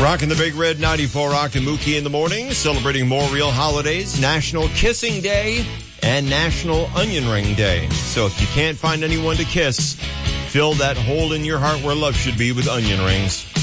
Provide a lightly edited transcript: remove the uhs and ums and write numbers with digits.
Rocking the Big Red 94 Rock and Mookie in the morning, celebrating more real holidays, National Kissing Day and National Onion Ring Day. So if you can't find anyone to kiss, fill that hole in your heart where love should be with onion rings.